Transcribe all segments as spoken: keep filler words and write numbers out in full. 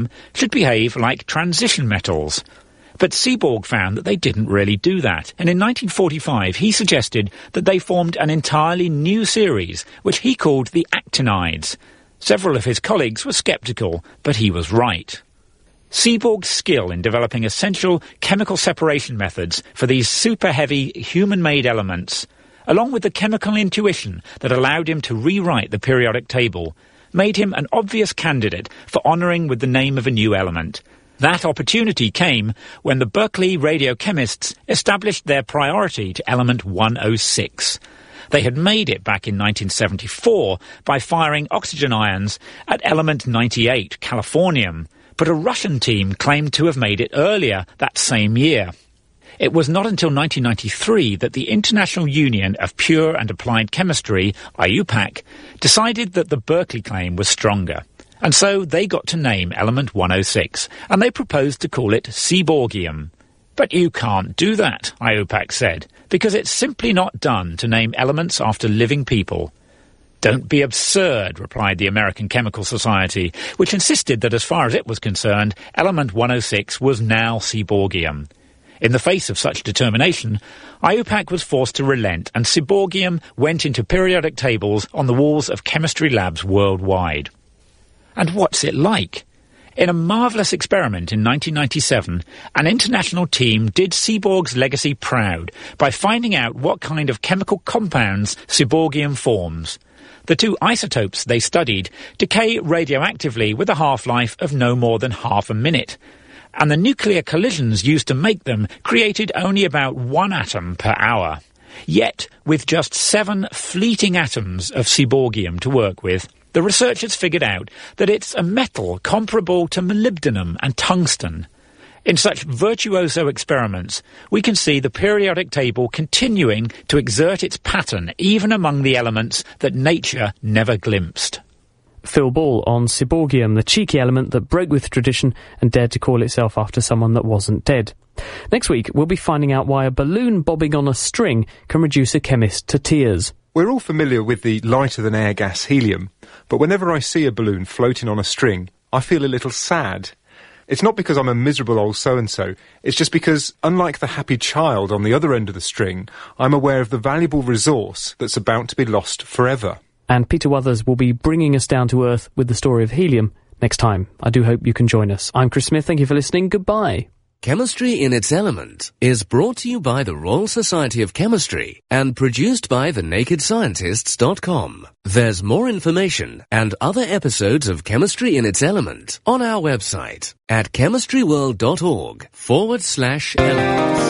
should behave like transition metals. But Seaborg found that they didn't really do that, and in nineteen forty-five he suggested that they formed an entirely new series, which he called the actinides. Several of his colleagues were sceptical, but he was right. Seaborg's skill in developing essential chemical separation methods for these super-heavy human-made elements, along with the chemical intuition that allowed him to rewrite the periodic table, made him an obvious candidate for honouring with the name of a new element. That opportunity came when the Berkeley radiochemists established their priority to element one oh six. They had made it back in nineteen seventy-four by firing oxygen ions at element ninety-eight, californium, but a Russian team claimed to have made it earlier that same year. It was not until nineteen ninety-three that the International Union of Pure and Applied Chemistry, I U P A C, decided that the Berkeley claim was stronger. And so they got to name element one oh six, and they proposed to call it Seaborgium. But you can't do that, I U P A C said, because it's simply not done to name elements after living people. Don't be absurd, replied the American Chemical Society, which insisted that as far as it was concerned, element one oh six was now Seaborgium. In the face of such determination, I U P A C was forced to relent, and Seaborgium went into periodic tables on the walls of chemistry labs worldwide. And what's it like? In a marvellous experiment in nineteen ninety-seven, an international team did Seaborg's legacy proud by finding out what kind of chemical compounds Seaborgium forms. The two isotopes they studied decay radioactively with a half-life of no more than half a minute, and the nuclear collisions used to make them created only about one atom per hour. Yet, with just seven fleeting atoms of Seaborgium to work with, the researchers figured out that it's a metal comparable to molybdenum and tungsten. In such virtuoso experiments, we can see the periodic table continuing to exert its pattern even among the elements that nature never glimpsed. Phil Ball on Seaborgium, the cheeky element that broke with tradition and dared to call itself after someone that wasn't dead. Next week, we'll be finding out why a balloon bobbing on a string can reduce a chemist to tears. We're all familiar with the lighter-than-air gas helium, but whenever I see a balloon floating on a string, I feel a little sad. It's not because I'm a miserable old so-and-so, it's just because, unlike the happy child on the other end of the string, I'm aware of the valuable resource that's about to be lost forever. And Peter Wuthers will be bringing us down to earth with the story of helium next time. I do hope you can join us. I'm Chris Smith, thank you for listening, goodbye. Chemistry in its Element is brought to you by the Royal Society of Chemistry and produced by the naked scientists dot com. There's more information and other episodes of Chemistry in its Element on our website at chemistryworld.org forward slash elements.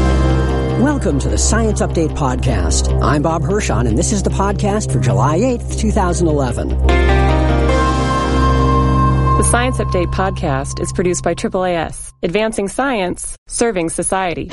Welcome to the Science Update Podcast. I'm Bob Hirschon, and this is the podcast for July eighth, twenty eleven. The Science Update Podcast is produced by triple A S, advancing science, serving society.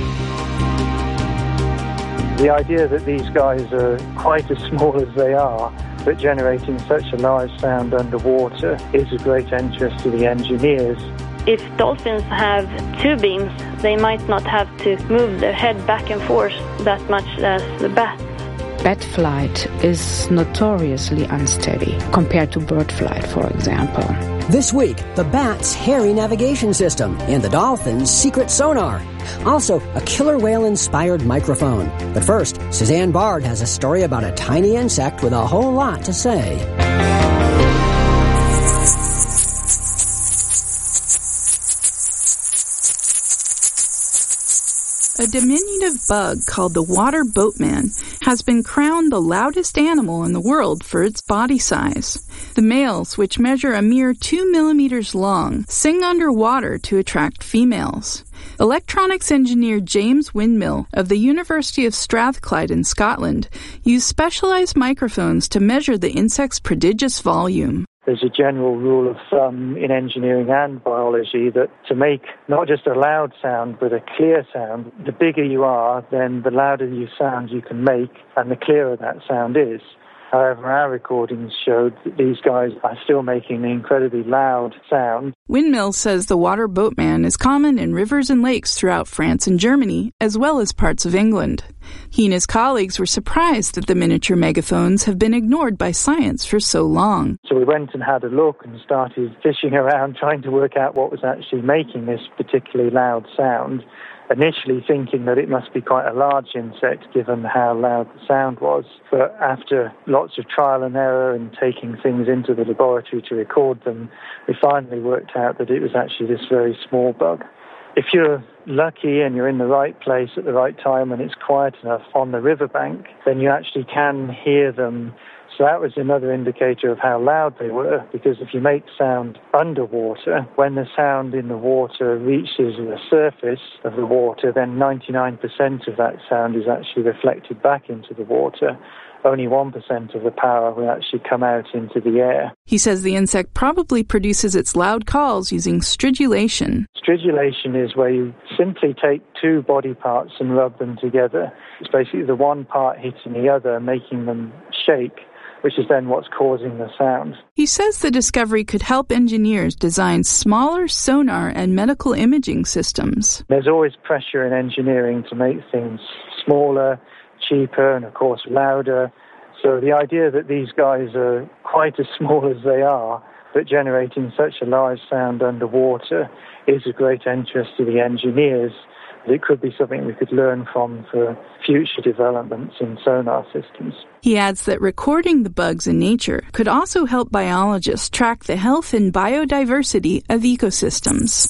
The idea that these guys are quite as small as they are, but generating such a large sound underwater is of great interest to the engineers. If dolphins have two beams, they might not have to move their head back and forth that much as the bats. Bat flight is notoriously unsteady compared to bird flight, for example. This week, the bat's hairy navigation system and the dolphin's secret sonar. Also, a killer whale-inspired microphone. But first, Suzanne Bard has a story about a tiny insect with a whole lot to say. A diminutive bug called the water boatman has been crowned the loudest animal in the world for its body size. The males, which measure a mere two millimeters long, sing underwater to attract females. Electronics engineer James Windmill of the University of Strathclyde in Scotland used specialized microphones to measure the insect's prodigious volume. There's a general rule of thumb in engineering and biology that to make not just a loud sound but a clear sound, the bigger you are, then the louder you sound you can make and the clearer that sound is. However, our recordings showed that these guys are still making an incredibly loud sound. Windmill says the water boatman is common in rivers and lakes throughout France and Germany, as well as parts of England. He and his colleagues were surprised that the miniature megaphones have been ignored by science for so long. So we went and had a look and started fishing around trying to work out what was actually making this particularly loud sound, initially thinking that it must be quite a large insect given how loud the sound was. But after lots of trial and error and taking things into the laboratory to record them, we finally worked out that it was actually this very small bug. If you're lucky and you're in the right place at the right time and it's quiet enough on the riverbank, then you actually can hear them. So that was another indicator of how loud they were, because if you make sound underwater, when the sound in the water reaches the surface of the water, then ninety-nine percent of that sound is actually reflected back into the water. Only one percent of the power will actually come out into the air. He says the insect probably produces its loud calls using stridulation. Stridulation is where you simply take two body parts and rub them together. It's basically the one part hitting the other, making them shake, which is then what's causing the sound. He says the discovery could help engineers design smaller sonar and medical imaging systems. There's always pressure in engineering to make things smaller, cheaper, and of course louder. So the idea that these guys are quite as small as they are, but generating such a large sound underwater, is of great interest to the engineers. It could be something we could learn from for future developments in sonar systems. He adds that recording the bugs in nature could also help biologists track the health and biodiversity of ecosystems.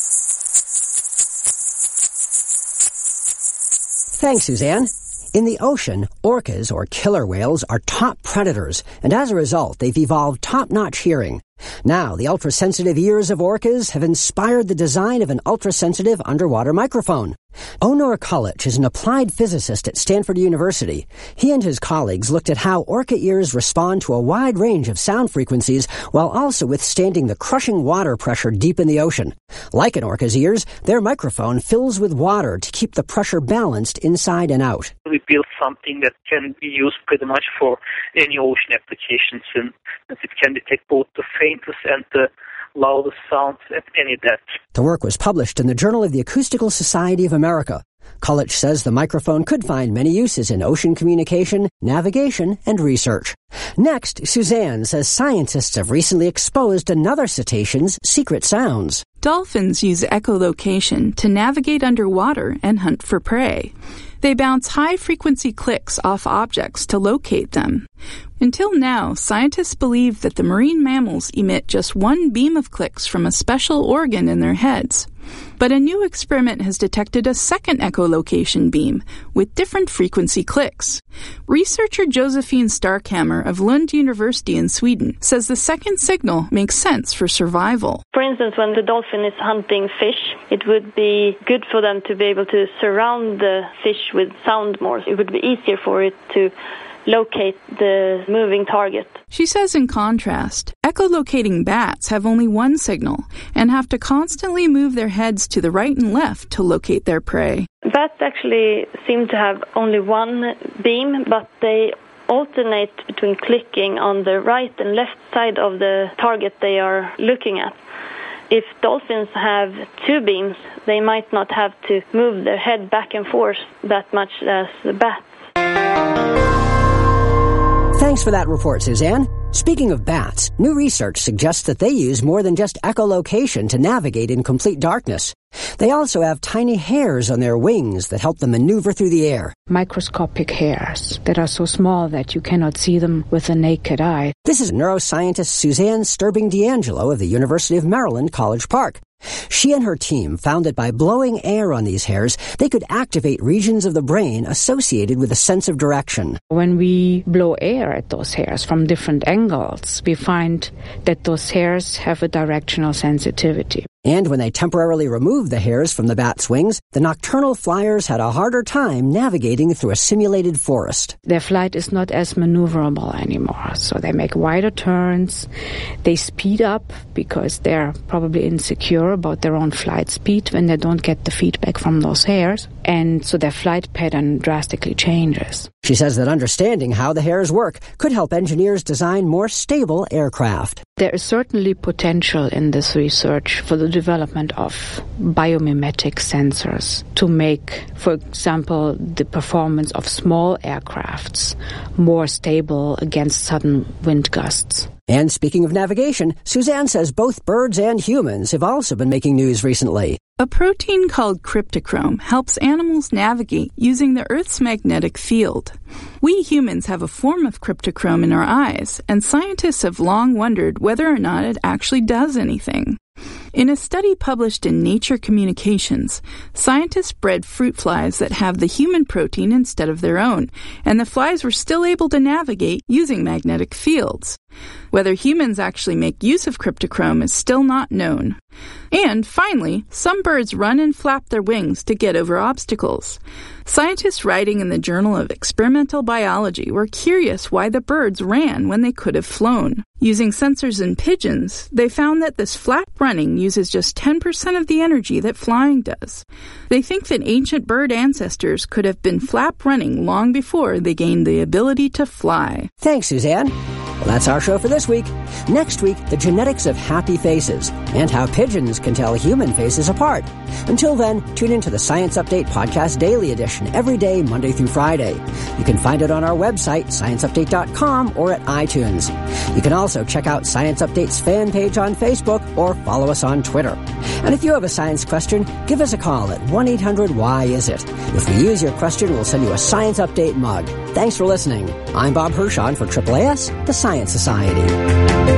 Thanks, Suzanne. In the ocean, orcas, or killer whales, are top predators, and as a result, they've evolved top-notch hearing. Now, the ultra-sensitive ears of orcas have inspired the design of an ultra-sensitive underwater microphone. Onur Kulic is an applied physicist at Stanford University. He and his colleagues looked at how orca ears respond to a wide range of sound frequencies while also withstanding the crushing water pressure deep in the ocean. Like an orca's ears, their microphone fills with water to keep the pressure balanced inside and out. We built something that can be used pretty much for any ocean applications, and that it can detect both the faintest and the loudest sounds at any depth. The work was published in the Journal of the Acoustical Society of America. Kulic says the microphone could find many uses in ocean communication, navigation, and research. Next, Suzanne says scientists have recently exposed another cetacean's secret sounds. Dolphins use echolocation to navigate underwater and hunt for prey. They bounce high-frequency clicks off objects to locate them. Until now, scientists believe that the marine mammals emit just one beam of clicks from a special organ in their heads. But a new experiment has detected a second echolocation beam with different frequency clicks. Researcher Josephine Starkhammer of Lund University in Sweden says the second signal makes sense for survival. For instance, when the dolphin is hunting fish, it would be good for them to be able to surround the fish with sound more. It would be easier for it to locate the moving target. She says in contrast, echolocating bats have only one signal and have to constantly move their heads to the right and left to locate their prey. Bats actually seem to have only one beam, but they alternate between clicking on the right and left side of the target they are looking at. If dolphins have two beams, they might not have to move their head back and forth that much as the bats. Thanks for that report, Suzanne. Speaking of bats, new research suggests that they use more than just echolocation to navigate in complete darkness. They also have tiny hairs on their wings that help them maneuver through the air. Microscopic hairs that are so small that you cannot see them with the naked eye. This is neuroscientist Suzanne Sterling D'Angelo of the University of Maryland, College Park. She and her team found that by blowing air on these hairs, they could activate regions of the brain associated with a sense of direction. When we blow air at those hairs from different angles, we find that those hairs have a directional sensitivity. And when they temporarily removed the hairs from the bat's wings, the nocturnal flyers had a harder time navigating through a simulated forest. Their flight is not as maneuverable anymore, so they make wider turns. They speed up because they're probably insecure about their own flight speed when they don't get the feedback from those hairs, and so their flight pattern drastically changes. She says that understanding how the hairs work could help engineers design more stable aircraft. There is certainly potential in this research for the development of biomimetic sensors to make, for example, the performance of small aircrafts more stable against sudden wind gusts. And speaking of navigation, Suzanne says both birds and humans have also been making news recently. A protein called cryptochrome helps animals navigate using the Earth's magnetic field. We humans have a form of cryptochrome in our eyes, and scientists have long wondered whether or not it actually does anything. In a study published in Nature Communications, scientists bred fruit flies that have the human protein instead of their own, and the flies were still able to navigate using magnetic fields. Whether humans actually make use of cryptochrome is still not known. And finally, some birds run and flap their wings to get over obstacles. Scientists writing in the Journal of Experimental Biology were curious why the birds ran when they could have flown. Using sensors in pigeons, they found that this flap running uses just ten percent of the energy that flying does. They think that ancient bird ancestors could have been flap running long before they gained the ability to fly. Thanks, Suzanne. Well, that's our show for this week. Next week, the genetics of happy faces and how pigeons can tell human faces apart. Until then, tune into the Science Update Podcast Daily Edition every day, Monday through Friday. You can find it on our website, science update dot com, or at iTunes. You can also check out Science Update's fan page on Facebook or follow us on Twitter. And if you have a science question, give us a call at one eight hundred why is it. If we use your question, we'll send you a Science Update mug. Thanks for listening. I'm Bob Hirschon for Triple A S, the Science Society.